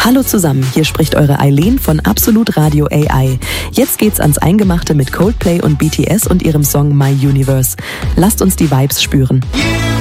Hallo zusammen, hier spricht eure Eileen von Absolut Radio AI. Jetzt geht's ans Eingemachte mit Coldplay und BTS und ihrem Song My Universe. Lasst uns die Vibes spüren. Yeah!